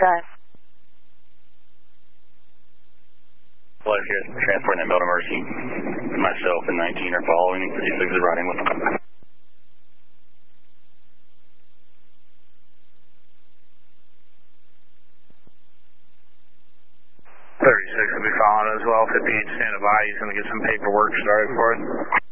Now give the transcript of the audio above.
Pleasure here. Transporting that Melton Mercy. Myself and 19 are following. 36 is riding with them. 36 will be following as well. 58 standing by. He's going to get some paperwork started for it.